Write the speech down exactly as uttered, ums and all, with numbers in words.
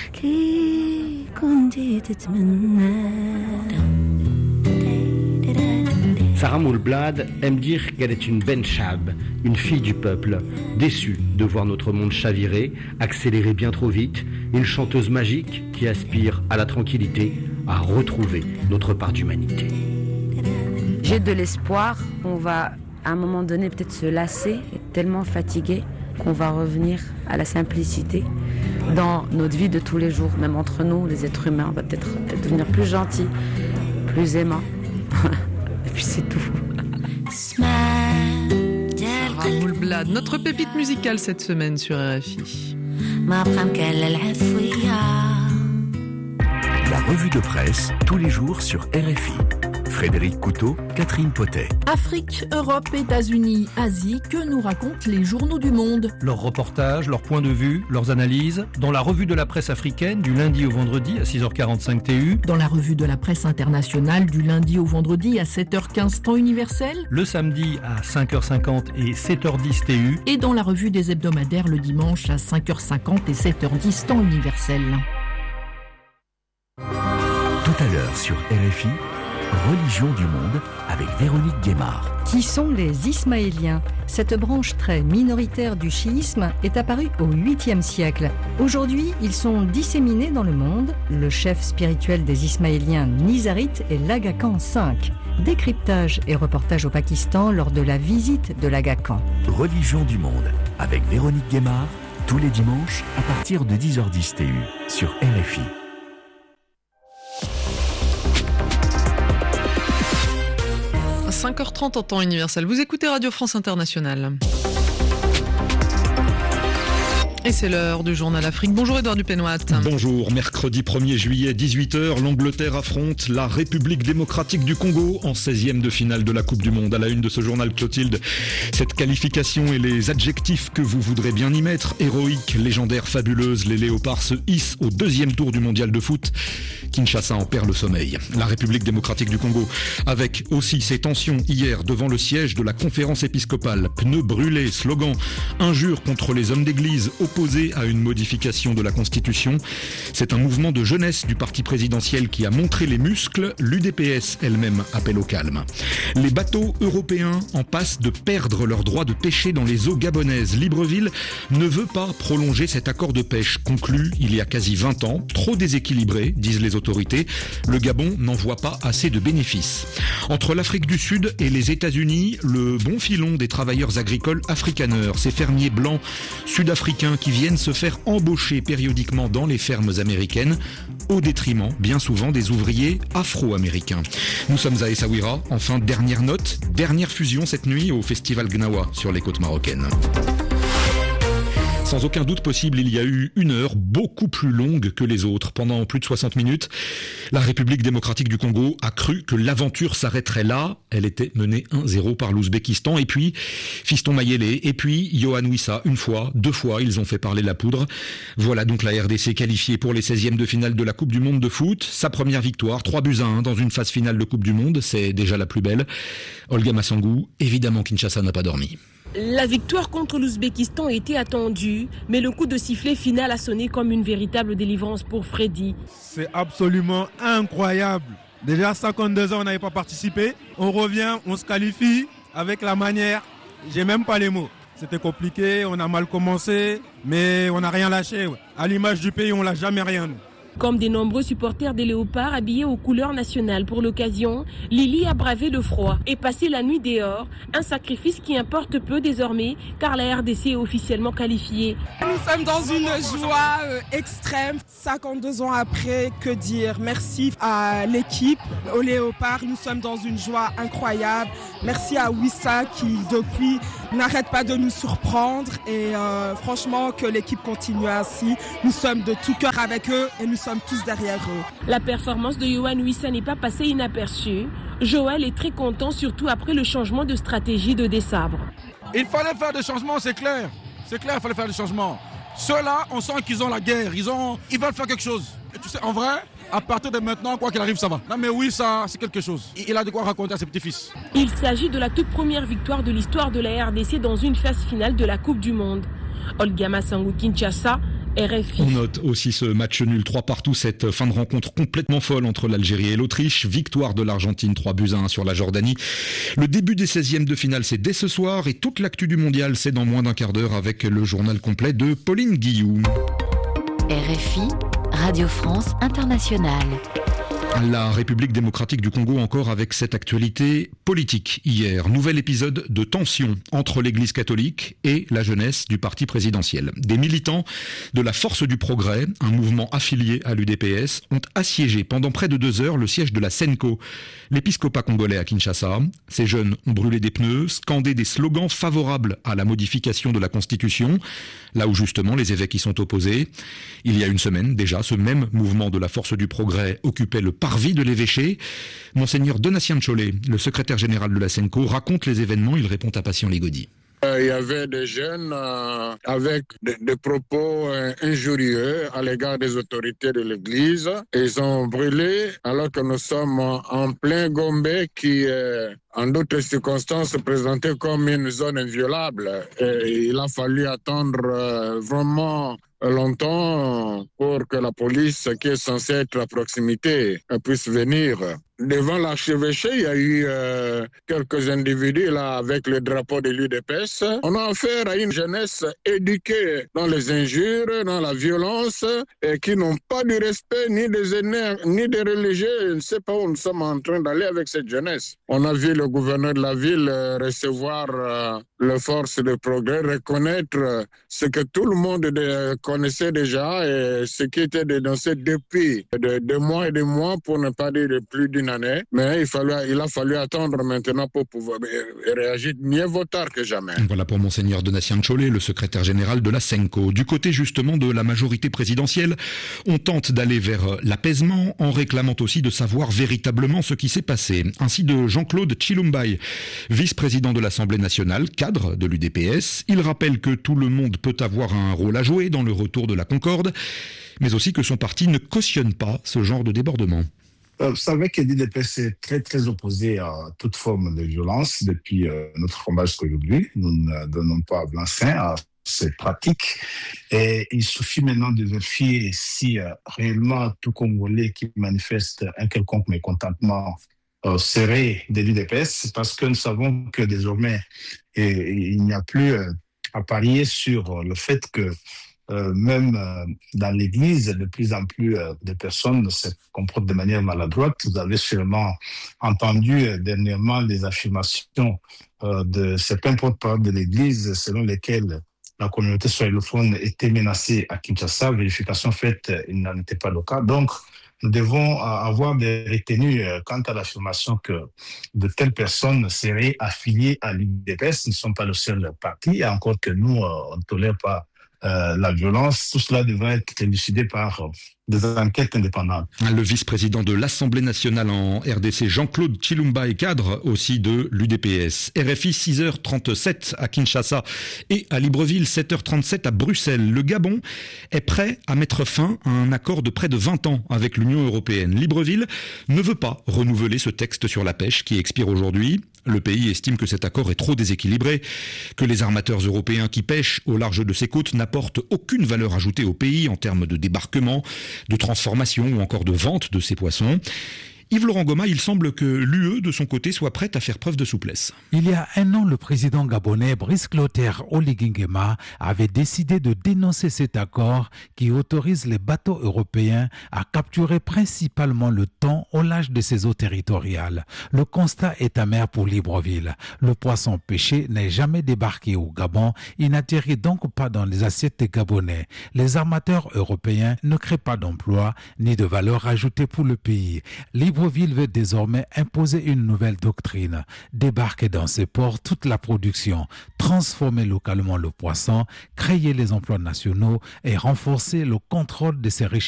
ليه كنتي تتمنى. Sarah Moulblad aime dire qu'elle est une Ben Chab, une fille du peuple, déçue de voir notre monde chavirer, accélérer bien trop vite, une chanteuse magique qui aspire à la tranquillité, à retrouver notre part d'humanité. J'ai de l'espoir, on va à un moment donné peut-être se lasser, être tellement fatigué qu'on va revenir à la simplicité dans notre vie de tous les jours, même entre nous, les êtres humains, on va peut-être devenir plus gentils, plus aimants. Et puis c'est tout. Sarah Moulblad, notre pépite musicale cette semaine sur R F I. La revue de presse, tous les jours sur R F I. Frédéric Couteau, Catherine Potet. Afrique, Europe, États-Unis, Asie, que nous racontent les journaux du monde? Leurs reportages, leurs points de vue, leurs analyses, dans la revue de la presse africaine du lundi au vendredi à six heures quarante-cinq T U. Dans la revue de la presse internationale du lundi au vendredi à sept heures quinze temps universel. Le samedi à cinq heures cinquante et sept heures dix T U. Et dans la revue des hebdomadaires le dimanche à cinq heures cinquante et sept heures dix temps universel. Tout à l'heure sur R F I, Religion du monde avec Véronique Guémard. Qui sont les Ismaéliens? Cette branche très minoritaire du chiisme est apparue au huitième siècle. Aujourd'hui, ils sont disséminés dans le monde. Le chef spirituel des Ismaéliens nizarites est l'Aga Khan cinq. Décryptage et reportage au Pakistan lors de la visite de l'Aga Khan. Religion du monde avec Véronique Guémard, tous les dimanches à partir de dix heures dix T U sur R F I. cinq heures trente en temps universel. Vous écoutez Radio France Internationale. Et c'est l'heure du journal Afrique. Bonjour Edouard Dupénoit. Bonjour, mercredi premier juillet, dix-huit heures, l'Angleterre affronte la République démocratique du Congo en seizième de finale de la Coupe du Monde. À la une de ce journal, Clotilde, cette qualification et les adjectifs que vous voudrez bien y mettre, héroïque, légendaire, fabuleuse, les léopards se hissent au deuxième tour du mondial de foot. Kinshasa en perd le sommeil. La République démocratique du Congo, avec aussi ses tensions hier devant le siège de la conférence épiscopale, pneus brûlés, slogan, injures contre les hommes d'église, opposé à une modification de la Constitution. C'est un mouvement de jeunesse du parti présidentiel qui a montré les muscles. L'U D P S elle-même appelle au calme. Les bateaux européens en passent de perdre leur droit de pêcher dans les eaux gabonaises. Libreville ne veut pas prolonger cet accord de pêche conclu il y a quasi vingt ans, trop déséquilibré, disent les autorités. Le Gabon n'en voit pas assez de bénéfices. Entre l'Afrique du Sud et les États-Unis, le bon filon des travailleurs agricoles afrikaners, ces fermiers blancs sud-africains qui viennent se faire embaucher périodiquement dans les fermes américaines, au détriment, bien souvent, des ouvriers afro-américains. Nous sommes à Essaouira, enfin, dernière note, dernière fusion cette nuit au Festival Gnawa sur les côtes marocaines. Sans aucun doute possible, il y a eu une heure beaucoup plus longue que les autres. Pendant plus de soixante minutes, la République démocratique du Congo a cru que l'aventure s'arrêterait là. Elle était menée un zéro par l'Ouzbékistan. Et puis, Fiston Mayele, et puis Yohan Wissa, une fois, deux fois, ils ont fait parler la poudre. Voilà donc la R D C qualifiée pour les seizièmes de finale de la Coupe du Monde de foot. Sa première victoire, trois buts à un dans une phase finale de Coupe du Monde. C'est déjà la plus belle. Olga Massangou, évidemment Kinshasa n'a pas dormi. La victoire contre l'Ouzbékistan était attendue, mais le coup de sifflet final a sonné comme une véritable délivrance pour Freddy. C'est absolument incroyable. Déjà cinquante-deux ans, on n'avait pas participé. On revient, on se qualifie avec la manière. J'ai même pas les mots. C'était compliqué, on a mal commencé, mais on n'a rien lâché. À l'image du pays, on lâche jamais rien. Nous. Comme des nombreux supporters des Léopards habillés aux couleurs nationales pour l'occasion, Lily a bravé le froid et passé la nuit dehors, un sacrifice qui importe peu désormais car la R D C est officiellement qualifiée. Nous sommes dans une joie euh, extrême, cinquante-deux ans après, que dire? Merci à l'équipe, aux Léopards, nous sommes dans une joie incroyable. Merci à Wissa qui depuis n'arrête pas de nous surprendre et euh, franchement que l'équipe continue ainsi. Nous sommes de tout cœur avec eux et nous sommes tous derrière eux. La performance de Yohan Wissa n'est pas passée inaperçue. Joël est très content, surtout après le changement de stratégie de Desabre. Il fallait faire des changements, c'est clair. C'est clair, il fallait faire des changements. Ceux-là, on sent qu'ils ont la guerre, ils, ont, ils veulent faire quelque chose. Et tu sais, en vrai, à partir de maintenant, quoi qu'il arrive, ça va. Non mais oui, ça, c'est quelque chose. Il a de quoi raconter à ses petits-fils. Il s'agit de la toute première victoire de l'histoire de la R D C dans une phase finale de la Coupe du Monde. Olga Massangou, Kinshasa, R F I. On note aussi ce match nul trois partout, cette fin de rencontre complètement folle entre l'Algérie et l'Autriche. Victoire de l'Argentine, trois buts à un sur la Jordanie. Le début des seizièmes de finale, c'est dès ce soir et toute l'actu du mondial, c'est dans moins d'un quart d'heure avec le journal complet de Pauline Guillou. R F I, Radio France Internationale. La République démocratique du Congo encore avec cette actualité politique hier. Nouvel épisode de tension entre l'Église catholique et la jeunesse du parti présidentiel. Des militants de la Force du Progrès, un mouvement affilié à l'U D P S, ont assiégé pendant près de deux heures le siège de la Senko, l'épiscopat congolais à Kinshasa. Ces jeunes ont brûlé des pneus, scandé des slogans favorables à la modification de la Constitution, là où justement les évêques y sont opposés. Il y a une semaine déjà, ce même mouvement de la Force du Progrès occupait le parvis de l'évêché. Monseigneur Donatien Tcholé, le secrétaire général de la Senko, raconte les événements. Il répond à Patient Légaudy. Il y avait des jeunes euh, avec des, des propos euh, injurieux à l'égard des autorités de l'Église. Ils ont brûlé alors que nous sommes en plein Gombe qui, euh, en d'autres circonstances, se présentait comme une zone inviolable. Et il a fallu attendre euh, vraiment longtemps pour que la police, qui est censée être à proximité, puisse venir. Devant l'archevêché, il y a eu euh, quelques individus là avec le drapeau de l'U D P S. On a affaire à une jeunesse éduquée dans les injures, dans la violence, et qui n'ont pas du respect ni des aînés, ni des religieux. Je ne sais pas où nous sommes en train d'aller avec cette jeunesse. On a vu le gouverneur de la ville euh, recevoir euh, les forces de progrès, reconnaître euh, ce que tout le monde de, connaissait déjà et ce qui était dénoncé depuis de, de mois et de mois, pour ne pas dire de plus d'une année. Mais il, fallait, il a fallu attendre maintenant pour pouvoir réagir. Mieux vaut tard que jamais. Voilà pour Monseigneur Donatien Tcholé, le secrétaire général de la Senko. Du côté justement de la majorité présidentielle, on tente d'aller vers l'apaisement en réclamant aussi de savoir véritablement ce qui s'est passé. Ainsi de Jean-Claude Tshilombaï, vice-président de l'Assemblée nationale, cadre de l'U D P S. Il rappelle que tout le monde peut avoir un rôle à jouer dans le retour de la concorde, mais aussi que son parti ne cautionne pas ce genre de débordement. Vous savez que l'U D P S est très, très opposé à toute forme de violence depuis euh, notre combat jusqu'à aujourd'hui. Nous ne donnons pas blanc-seing à ces pratiques. Et il suffit maintenant de vérifier si euh, réellement tout Congolais qui manifeste un quelconque mécontentement euh, serait de l'U D P S, parce que nous savons que désormais, et, il n'y a plus euh, à parier sur le fait que Euh, même euh, dans l'Église, de plus en plus euh, de personnes se comportent de manière maladroite. Vous avez sûrement entendu euh, dernièrement des affirmations euh, de certains porte-parole de l'Église selon lesquelles la communauté swahiliphone était menacée à Kinshasa. Vérification faite, il n'en était pas le cas. Donc, nous devons euh, avoir des retenues euh, quant à l'affirmation que de telles personnes seraient affiliées à l'U D P S. Ils ne sont pas le seul parti, encore que nous, euh, on ne tolère pas Euh, la violence. Tout cela devrait être élucidé par euh, des enquêtes indépendantes. Le vice-président de l'Assemblée nationale en R D C, Jean-Claude Tshilombaï, cadre aussi de l'U D P S. R F I, six heures trente-sept à Kinshasa et à Libreville, sept heures trente-sept à Bruxelles. Le Gabon est prêt à mettre fin à un accord de près de vingt ans avec l'Union européenne. Libreville ne veut pas renouveler ce texte sur la pêche qui expire aujourd'hui. Le pays estime que cet accord est trop déséquilibré, que les armateurs européens qui pêchent au large de ses côtes n'apportent aucune valeur ajoutée au pays en termes de débarquement, de transformation ou encore de vente de ces poissons. Yves-Laurent Goma, il semble que l'U E, de son côté, soit prête à faire preuve de souplesse. Il y a un an, le président gabonais Brice Clotaire Oligui Nguema avait décidé de dénoncer cet accord qui autorise les bateaux européens à capturer principalement le thon au large de ses eaux territoriales. Le constat est amer pour Libreville. Le poisson pêché n'est jamais débarqué au Gabon. Il n'atterrit donc pas dans les assiettes des Gabonais. Les armateurs européens ne créent pas d'emplois ni de valeur ajoutée pour le pays. Libreville veut désormais imposer une nouvelle doctrine, débarquer dans ses ports toute la production, transformer localement le poisson, créer les emplois nationaux et renforcer le contrôle de ses richesses.